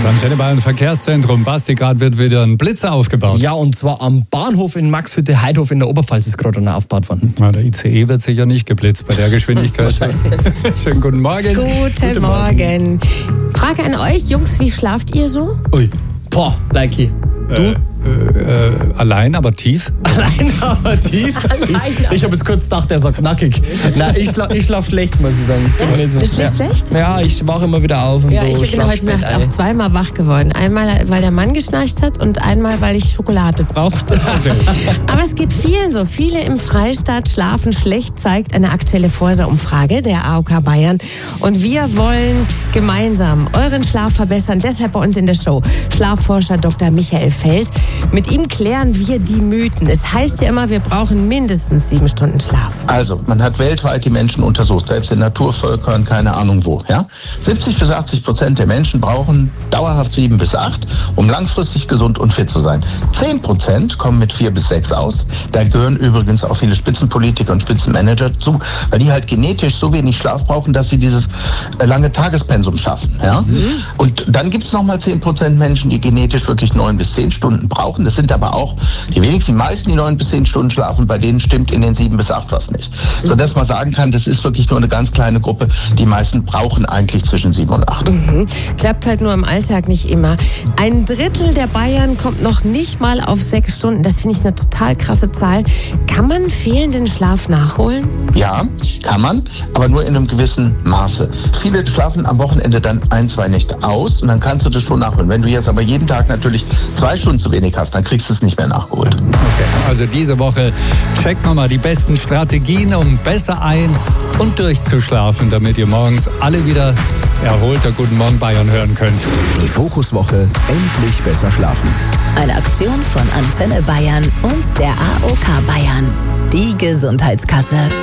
Das Antenne Bayern Verkehrszentrum. Basti, gerade wird wieder ein Blitzer aufgebaut. Ja, und zwar am Bahnhof in Maxhütte-Heidhof in der Oberpfalz ist gerade eine aufgebaut worden. Na, der ICE wird sicher nicht geblitzt bei der Geschwindigkeit. Schönen guten Morgen. Guten Morgen. Frage an euch, Jungs, wie schlaft ihr so? Ui, boah, Leiki. Du? Allein, aber tief? Allein, aber tief? Ich habe jetzt kurz gedacht, er sagt nackig. Nein, ich schlaf schlecht, muss ich sagen. Du schläfst schlecht? Ja, ich wache immer wieder auf und Ja, so. ich bin heute Nacht auch zweimal wach geworden. Einmal, weil der Mann geschnarcht hat und einmal, weil ich Schokolade brauchte. Aber es geht vielen so. Viele im Freistaat schlafen schlecht, zeigt eine aktuelle Forsa-Umfrage der AOK Bayern. Und wir wollen gemeinsam euren Schlaf verbessern. Deshalb bei uns in der Show Schlafforscher Dr. Michael Feld. Mit ihm klären wir die Mythen. Es heißt ja immer, wir brauchen mindestens 7 Stunden Schlaf. Also, man hat weltweit die Menschen untersucht, selbst in Naturvölkern, keine Ahnung wo. Ja? 70-80% der Menschen brauchen dauerhaft 7 bis 8, um langfristig gesund und fit zu sein. 10% kommen mit 4 bis 6 aus. Da gehören übrigens auch viele Spitzenpolitiker und Spitzenmanager zu, weil die halt genetisch so wenig Schlaf brauchen, dass sie dieses lange Tagespensum schaffen. Ja? Und dann gibt es nochmal 10% Menschen, die genetisch wirklich 9 bis 10 Stunden brauchen. Das sind aber auch die wenigsten, die meisten, die 9 bis 10 Stunden schlafen, bei denen stimmt in den 7 bis 8 was nicht. Sodass man sagen kann, das ist wirklich nur eine ganz kleine Gruppe. Die meisten brauchen eigentlich zwischen 7 und 8. Klappt halt nur im Alltag nicht immer. 1/3 der Bayern kommt noch nicht mal auf 6 Stunden. Das finde ich eine total krasse Zahl. Kann man fehlenden Schlaf nachholen? Ja, kann man, aber nur in einem gewissen Maße. Viele schlafen am Wochenende dann 1-2 Nächte aus und dann kannst du das schon nachholen. Wenn du jetzt aber jeden Tag natürlich 2 Stunden zu wenig hast, dann kriegst du es nicht mehr nachgeholt. Okay, also diese Woche checkt man mal die besten Strategien, um besser ein- und durchzuschlafen, damit ihr morgens alle wieder erholter Guten Morgen Bayern hören könnt. Die Fokuswoche endlich besser schlafen. Eine Aktion von Antenne Bayern und der AOK Bayern. Die Gesundheitskasse.